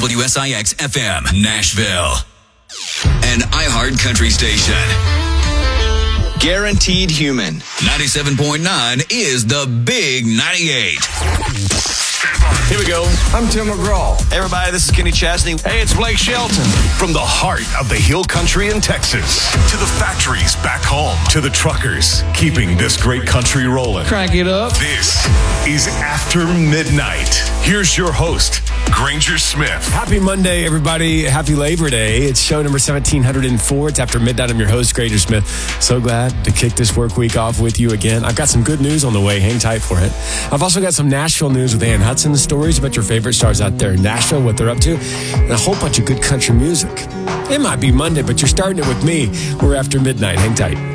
WSIX FM, Nashville. An iHeart country station. Guaranteed Human. 97.9 is the Big 98. Here we go. I'm Tim McGraw. Hey everybody, this is Kenny Chesney. Hey, it's Blake Shelton. From the heart of the Hill Country in Texas to the factories back home to the truckers keeping this great country rolling. Crank it up. This is After Midnight. Here's your host, Granger Smith. Happy Monday, everybody. Happy Labor Day. It's show number 1704. It's After Midnight. I'm your host, Granger Smith. So glad to kick this work week off with you again. I've got some good news on the way. Hang tight for it. I've also got some Nashville news with Ann Hudson, stories about your favorite stars out there in Nashville, what they're up to, and a whole bunch of good country music. It might be Monday, but you're starting it with me. We're After Midnight. Hang tight.